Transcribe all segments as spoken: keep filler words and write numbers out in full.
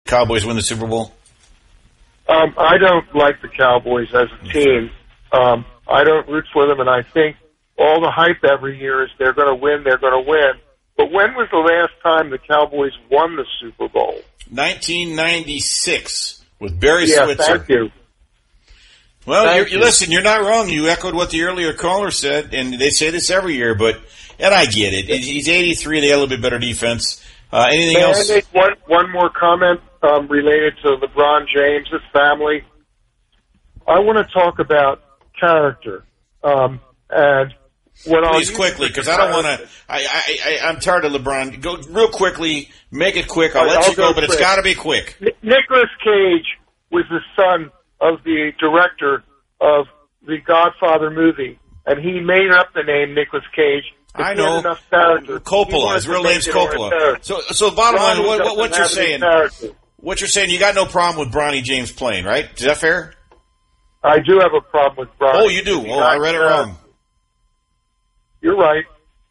Cowboys win the Super Bowl? Um, I don't like the Cowboys as a team. Um, I don't root for them, and I think all the hype every year is they're going to win, they're going to win. But when was the last time the Cowboys won the Super Bowl? nineteen ninety-six with Barry yeah, Switzer. Thank you. Well, thank you're, you. listen, you're not wrong. You echoed what the earlier caller said, and they say this every year, but and I get it. He's eighty-three. They have a little bit better defense. Uh, anything May else? I make one, one more comment um, related to LeBron James' family? I want to talk about character. Um, and what Please, I'll quickly, because I don't want to. I, I, I, I'm tired of LeBron. Go real quickly. Make it quick. I'll All right, let I'll you go, go but it's quick. got to be quick. N- Nicolas Cage was the son of the director of the Godfather movie, and he made up the name Nicolas Cage. If I he had know. enough character, he Coppola. wanted His to real make name's it on a Coppola. character. So, so bottom line, Ronnie what, what, what doesn't you're have any saying? character. What you're saying? You got no problem with Bronny James playing, right? Is that fair? I do have a problem with Brian. Oh, you do. Oh, I read it wrong. You're right.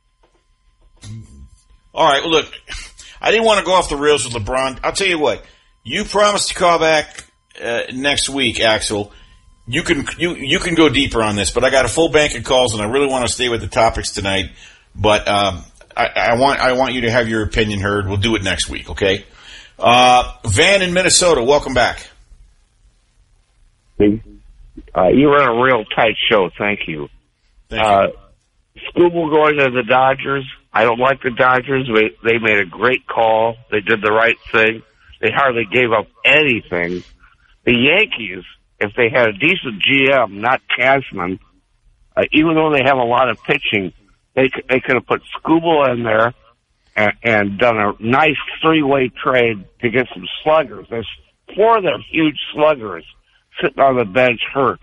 All right. Well, look, I didn't want to go off the rails with LeBron. I'll tell you what. You promised to call back uh, next week, Axel. You can you you can go deeper on this, but I got a full bank of calls, and I really want to stay with the topics tonight. But um, I, I want I want you to have your opinion heard. We'll do it next week, okay? Uh, Van in Minnesota, welcome back. Uh, you run a real tight show. Thank you. Thank you. Uh, Scooble going to the Dodgers. I don't like the Dodgers. They, they made a great call. They did the right thing. They hardly gave up anything. The Yankees, if they had a decent G M, not Cashman, uh, even though they have a lot of pitching, they they could have put Scooble in there and, and done a nice three-way trade to get some sluggers. There's four of them huge sluggers sitting on the bench hurt.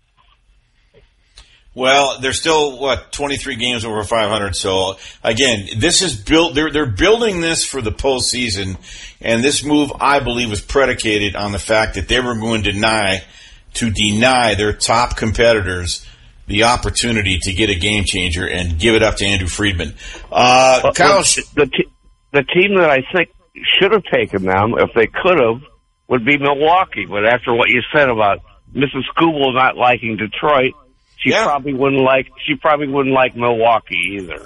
Well, they're still what twenty-three games over five hundred. So again, this is built. They're they're building this for the postseason, and this move, I believe, was predicated on the fact that they were going to deny to deny their top competitors the opportunity to get a game changer and give it up to Andrew Friedman. Uh, Well, Kyle, the, the, te- the team that I think should have taken them, if they could have, would be Milwaukee. But after what you said about Missus Scooble not liking Detroit, she Yeah. probably wouldn't like. She probably wouldn't like Milwaukee either.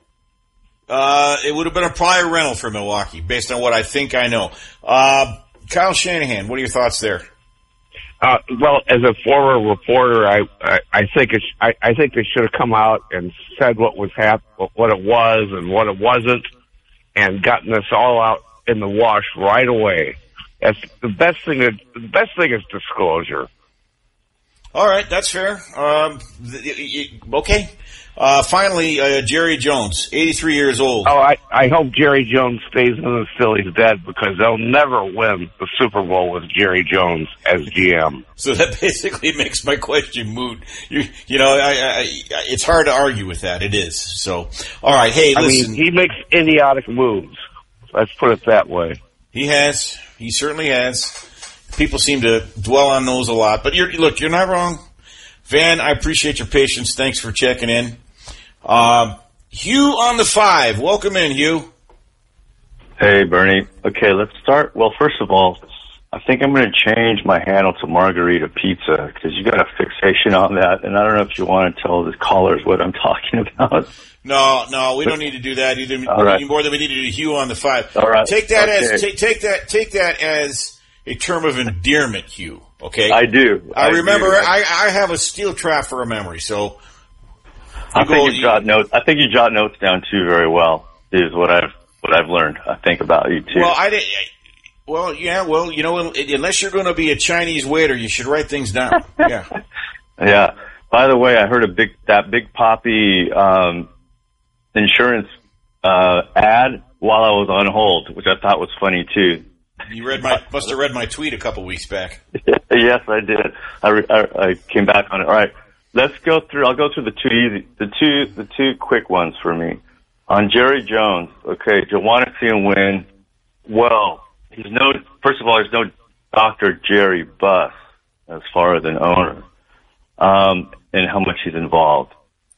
uh, it would have been a prior rental for Milwaukee, based on what I think I know. Uh, Kyle Shanahan, what are your thoughts there? Uh, well, as a former reporter, I I, I think it's I, I think they should have come out and said what was hap- what it was and what it wasn't, and gotten this all out in the wash right away. That's the best thing. That, the best thing is disclosure. All right, that's fair. Um, th- y- y- okay. Uh, finally, uh, Jerry Jones, eighty-three years old. Oh, I, I hope Jerry Jones stays in until he's dead, because they'll never win the Super Bowl with Jerry Jones as G M. So that basically makes my question moot. You, you know, I, I, I, it's hard to argue with that. It is. So, all right. Hey, I listen. mean, he makes idiotic moves. Let's put it that way. He has. He certainly has. People seem to dwell on those a lot. But you're, look, you're not wrong. Van, I appreciate your patience. Thanks for checking in. Um, Hugh on the five. Welcome in, Hugh. Hey, Bernie. Okay, let's start. Well, first of all, I think I'm going to change my handle to Margarita Pizza, because you got a fixation on that, and I don't know if you want to tell the callers what I'm talking about. No, no, we don't need to do that either. All right. Any more than we need to do Hugh on the five. All right. Take that Okay. as take, take that take that as a term of endearment, Hugh. Okay. I do. I, I remember. do. I, I have a steel trap for a memory, so. I You think go- you jot notes. I think you jot notes down too very well. Is what I've what I've learned. I think about you too. Well, I didn't. Well, yeah. Well, you know, unless you're going to be a Chinese waiter, you should write things down. Yeah. Yeah. By the way, I heard a big that Big Poppy um, insurance uh, ad while I was on hold, which I thought was funny too. You read my must have read my tweet a couple weeks back. Yes, I did. I, re- I, I came back on it. All right, let's go through. I'll go through the two easy, the two, the two quick ones for me. On Jerry Jones, okay, do you want to see him win? Well, he's no. First of all, there's no Doctor Jerry Buss as far as an owner, um, and how much he's involved.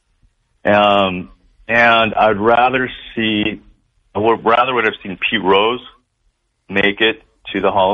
Um, and I'd rather see. I would rather would have seen Pete Rose make it to the Hall